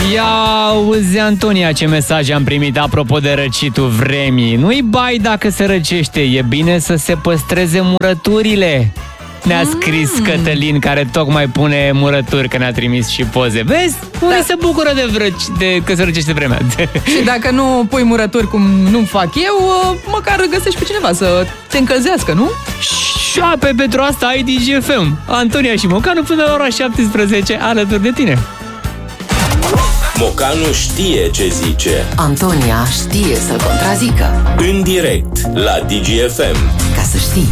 Ia auzi, Antonia, ce mesaj am primit apropo de răcitul vremii. Nu-i bai dacă se răcește, e bine să se păstreze murăturile. Ne-a scris Cătălin, care tocmai pune murături, că ne-a trimis și poze. Vezi? Unii se bucură de că se răcește vremea. Și dacă nu pui murături cum nu fac eu, măcar găsești pe cineva să te încălzească, nu? Șoape, pentru asta ai DGFM. Antonia și Mocanu până la ora 17 alături de tine. Mocanu știe ce zice. Antonia știe să-l contrazică. În direct la DGFM. Ca să știi.